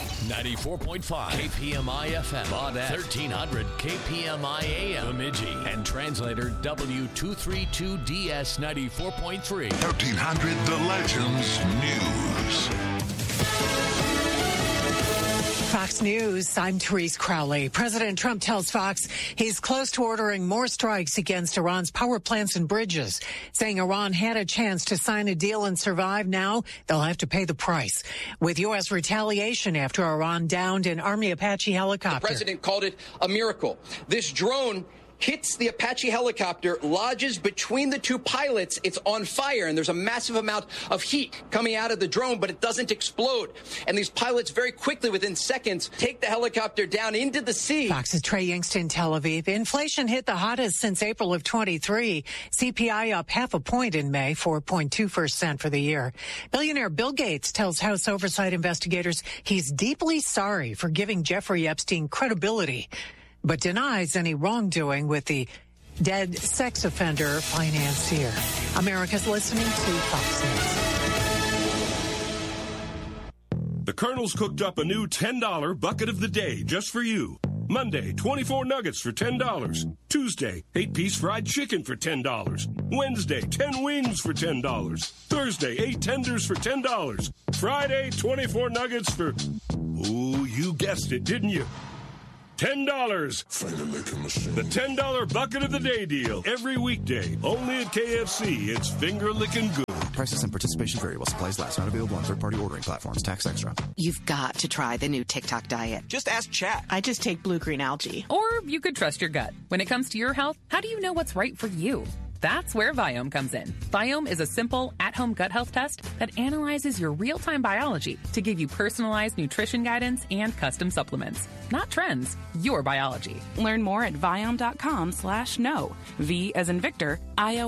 94.5 KPMI FM, Baudette, 1300 KPMI AM, Bemidji, and translator W232DS 94.3. 1300 The Legends News. Fox News, I'm Therese Crowley. President Trump tells Fox he's close to ordering more strikes against Iran's power plants and bridges, saying Iran had a chance to sign a deal and survive. Now they'll have to pay the price. With U.S. retaliation after Iran downed an Army Apache helicopter. The president called it a miracle. This drone hits the Apache helicopter, lodges between the two pilots. It's on fire, and there's a massive amount of heat coming out of the drone, but it doesn't explode. And these pilots very quickly, within seconds, take the helicopter down into the sea. Fox's Trey Yingst in Tel Aviv. Inflation hit the hottest since April of 23. CPI up 0.5 point in May, 4.2% for the year. Billionaire Bill Gates tells House Oversight investigators he's deeply sorry for giving Jeffrey Epstein credibility, but denies any wrongdoing with the dead sex offender financier. America's listening to Fox News. The Colonel's cooked up a new $10 bucket of the day just for you. Monday, 24 nuggets for $10. Tuesday, 8-piece fried chicken for $10. Wednesday, 10 wings for $10. Thursday, 8 tenders for $10. Friday, 24 nuggets for... Ooh, you guessed it, didn't you? $10. The $10 bucket of the day deal. Every weekday. Only at KFC. It's finger-licking good. Prices and participation vary while supplies last. Not available on third-party ordering platforms. Tax extra. You've got to try the new TikTok diet. Just ask Chat. I just take blue-green algae. Or you could trust your gut. When it comes to your health, how do you know what's right for you? That's where Viome comes in. Viome is a simple, at-home gut health test that analyzes your real-time biology to give you personalized nutrition guidance and custom supplements. Not trends, your biology. Learn more at Viome.com/know. V as in Victor,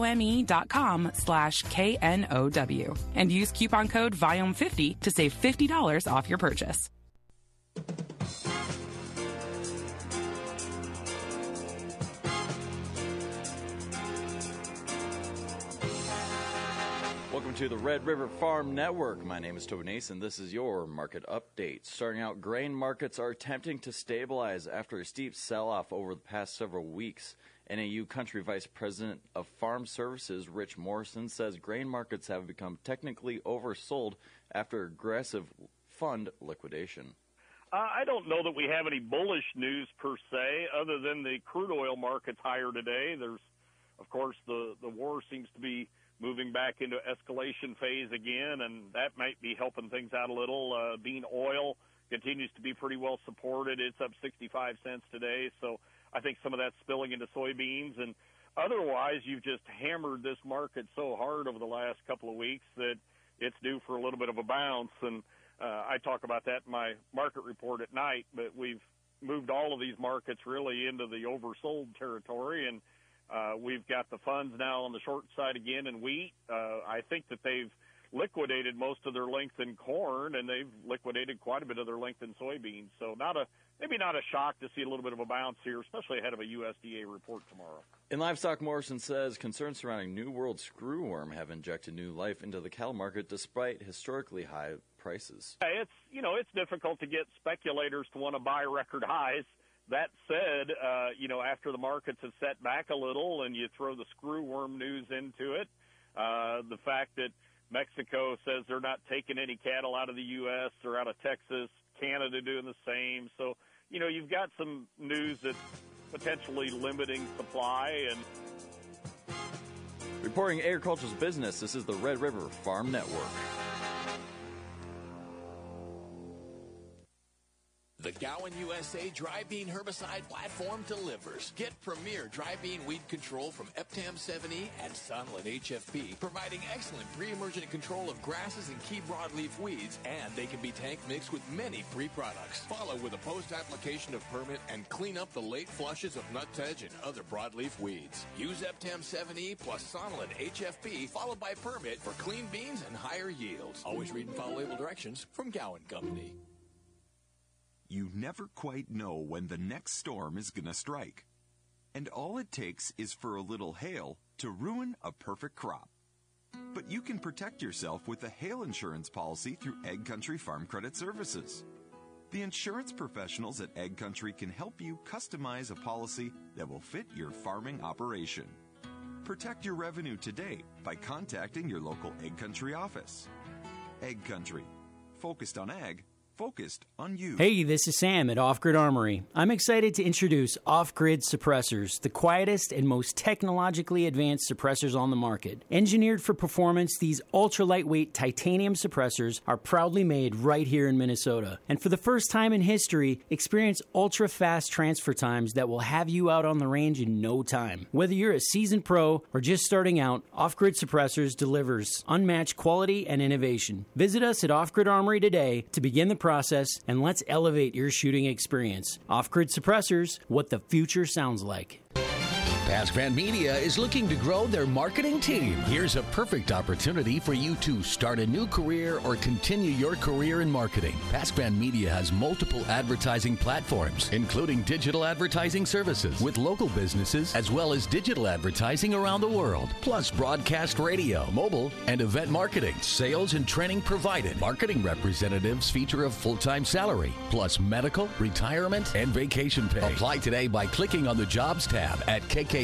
IOME.com/KNOW. And use coupon code Viome50 to save $50 off your purchase. Welcome to the Red River Farm Network. My name is Toby Nason. This is your market update. Starting out, grain markets are attempting to stabilize after a steep sell-off over the past several weeks. NAU Country Vice President of Farm Services, Rich Morrison, says grain markets have become technically oversold after aggressive fund liquidation. I don't know that we have any bullish news per se, other than the crude oil market's higher today. There's, of course, the war seems to be moving back into escalation phase again, and that might be helping things out a little. Bean oil continues to be pretty well supported. It's up 65 cents today, so I think some of that's spilling into soybeans. And otherwise, you've just hammered this market so hard over the last couple of weeks that it's due for a little bit of a bounce. And I talk about that in my market report at night, but we've moved all of these markets really into the oversold territory, and we've got the funds now on the short side again in wheat. I think that they've liquidated most of their length in corn, and they've liquidated quite a bit of their length in soybeans. So maybe not a shock to see a little bit of a bounce here, especially ahead of a USDA report tomorrow. In livestock, Morrison says concerns surrounding New World screwworm have injected new life into the cattle market despite historically high prices. It's difficult to get speculators to want to buy record highs. That said, after the markets have set back a little and you throw the screwworm news into it, the fact that Mexico says they're not taking any cattle out of the U.S. or out of Texas, Canada doing the same. So, you've got some news that's potentially limiting supply. And reporting agriculture's business, this is the Red River Farm Network. The Gowan USA Dry Bean Herbicide Platform delivers. Get premier dry bean weed control from Eptam 7E and Sunland HFP, providing excellent pre-emergent control of grasses and key broadleaf weeds, and they can be tank mixed with many free products. Follow with a post-application of permit and clean up the late flushes of nutsedge and other broadleaf weeds. Use Eptam 7E plus Sunland HFP followed by permit for clean beans and higher yields. Always read and follow label directions from Gowan Company. You never quite know when the next storm is going to strike. And all it takes is for a little hail to ruin a perfect crop. But you can protect yourself with a hail insurance policy through Ag Country Farm Credit Services. The insurance professionals at Ag Country can help you customize a policy that will fit your farming operation. Protect your revenue today by contacting your local Ag Country office. Ag Country. Focused on ag. Focused on you. Hey, this is Sam at Off Grid Armory. I'm excited to introduce Off Grid Suppressors, the quietest and most technologically advanced suppressors on the market. Engineered for performance, these ultra-lightweight titanium suppressors are proudly made right here in Minnesota. And for the first time in history, experience ultra-fast transfer times that will have you out on the range in no time. Whether you're a seasoned pro or just starting out, Off Grid Suppressors delivers unmatched quality and innovation. Visit us at Off Grid Armory today to begin the process, and let's elevate your shooting experience. Off-Grid Suppressors, what the future sounds like. Pascran Media is looking to grow their marketing team. Here's a perfect opportunity for you to start a new career or continue your career in marketing. Pascran Media has multiple advertising platforms, including digital advertising services with local businesses, as well as digital advertising around the world, plus broadcast radio, mobile, and event marketing. Sales and training provided. Marketing representatives feature a full-time salary, plus medical, retirement, and vacation pay. Apply today by clicking on the Jobs tab at KKBJ.com.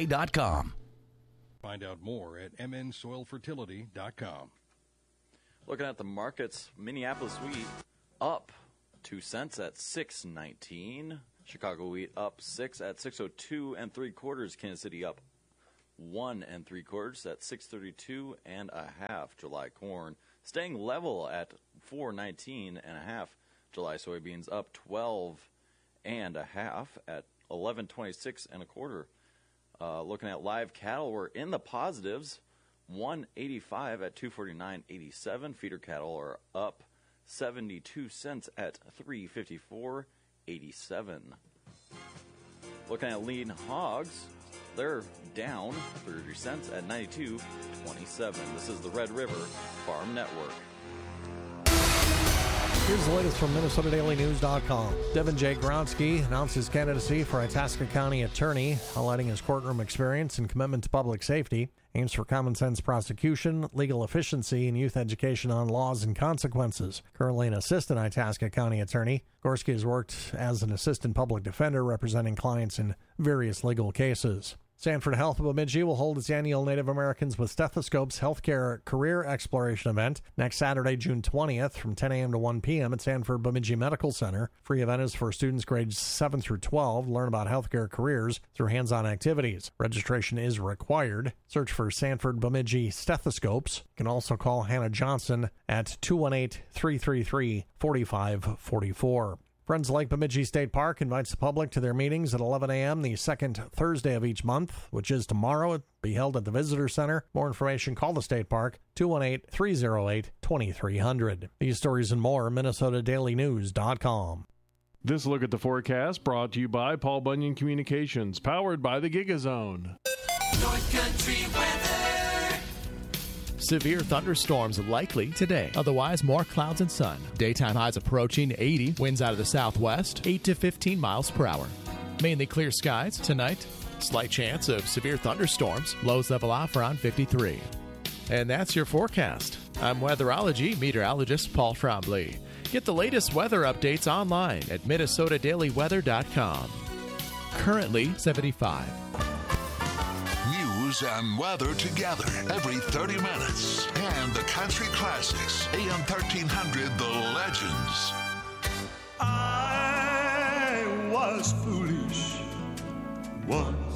Find out more at mnsoilfertility.com. Looking at the markets, Minneapolis wheat up 2 cents at $6.19. Chicago wheat up 6 at $6.02 3/4. Kansas City up 1 3/4 at $6.32 1/2. July corn staying level at $4.19 1/2. July soybeans up 12 1/2 at $11.26 1/4. Looking at live cattle, we're in the positives, 185 at 249.87. Feeder cattle are up 72 cents at 354.87. Looking at lean hogs, they're down 30 cents at 92.27. This is the Red River Farm Network. Here's the latest from MinnesotaDailyNews.com. Devin J. Gronsky announced his candidacy for Itasca County Attorney, highlighting his courtroom experience and commitment to public safety. Aims for common sense prosecution, legal efficiency, and youth education on laws and consequences. Currently an assistant Itasca County Attorney, Gorski has worked as an assistant public defender representing clients in various legal cases. Sanford Health of Bemidji will hold its annual Native Americans with Stethoscopes Healthcare Career Exploration event next Saturday, June 20th from 10 a.m. to 1 p.m. at Sanford Bemidji Medical Center. Free event is for students grades 7 through 12. Learn about healthcare careers through hands-on activities. Registration is required. Search for Sanford Bemidji Stethoscopes. You can also call Hannah Johnson at 218-333-4544. Friends Lake Bemidji State Park invites the public to their meetings at 11 a.m. the second Thursday of each month, which is tomorrow. It'll be held at the Visitor Center. More information, call the State Park, 218-308-2300. These stories and more, MinnesotaDailyNews.com. This look at the forecast brought to you by Paul Bunyan Communications, powered by the GigaZone. North Country weather. Severe thunderstorms likely today. Otherwise, more clouds and sun. Daytime highs approaching 80. Winds out of the southwest, 8 to 15 miles per hour. Mainly clear skies tonight. Slight chance of severe thunderstorms. Lows level off around 53. And that's your forecast. I'm weatherology meteorologist Paul Trombley. Get the latest weather updates online at MinnesotaDailyWeather.com. Currently 75. News and weather together every 30 minutes. And the country classics. AM 1300, The Legends. I was foolish once.